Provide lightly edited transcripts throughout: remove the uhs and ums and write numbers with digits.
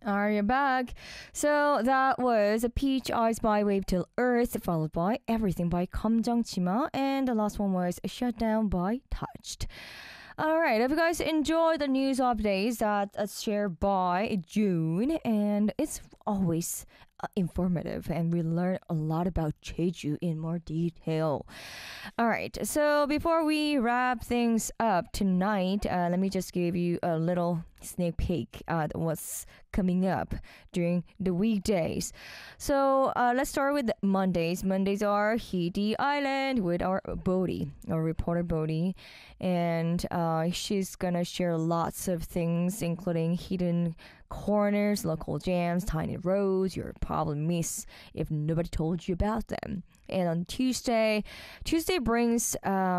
Are you back? So that was a Peach Eyes by Wave Till Earth, followed by Everything by Chima, and the last one was Shutdown by Touched. All right, if you guys enjoy the news updates that are shared by June, and it's always informative, and we learn a lot about Jeju in more detail. All right, so before we wrap things up tonight, let me just give you a little sneak peek at what's coming up during the weekdays. So let's start with Mondays. Mondays are Hidi Island with our Bodhi, our reporter Bodhi, and she's gonna share lots of things, including hidden corners, local jams, tiny roads you'll probably miss if nobody told you about them. And on Tuesday brings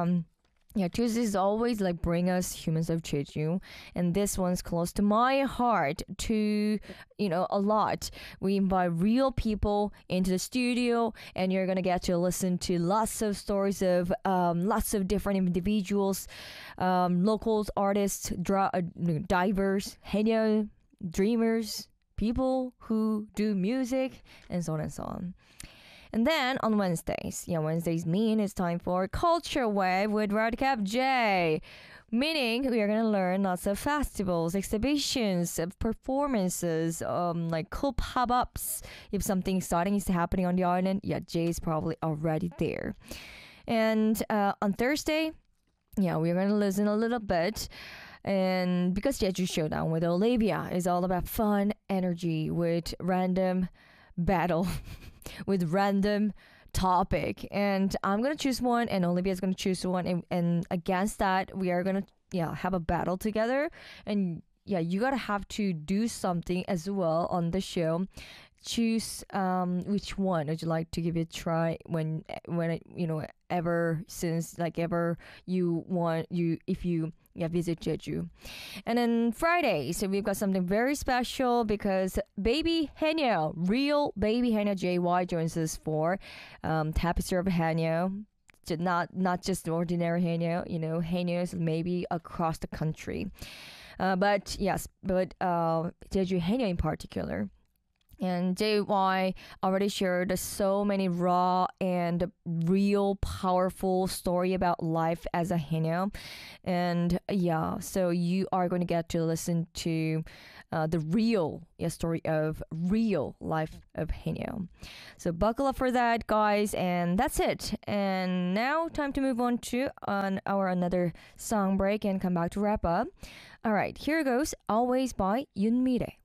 Tuesdays always like bring us humans of Jeju, and this one's close to my heart to a lot. We invite real people into the studio, and you're gonna get to listen to lots of stories of lots of different individuals, locals, artists, divers, haenyeo, dreamers, people who do music, and so on and so on. And then on Wednesdays mean it's time for Culture Wave with Radcap J. Meaning we are going to learn lots of festivals, exhibitions, performances, like cool pop-ups. If something exciting is happening on the island, Jay is probably already there. And on Thursday, we're going to listen a little bit. And because Jeju Showdown with Olivia is all about fun, energy with random battle with random topic, and I'm gonna choose one and Olivia's gonna choose one, and against that we are gonna have a battle together, and you gotta have to do something as well on the show. Choose which one would you like to give it a try when ever since like ever you want you if you visit Jeju. And then Friday, so we've got something very special because baby haenyeo, real baby haenyeo JY joins us for Tapestry of Haenyeo. Not just ordinary haenyeo, haenyeos maybe across the country. But Jeju haenyeo in particular. And JY already shared so many raw and real powerful story about life as a haenyeo. And so you are going to get to listen to the real story of real life of haenyeo. So buckle up for that, guys. And that's it. And now time to move on to our another song break and come back to wrap up. All right, here goes Always by Yoon Mi-rae.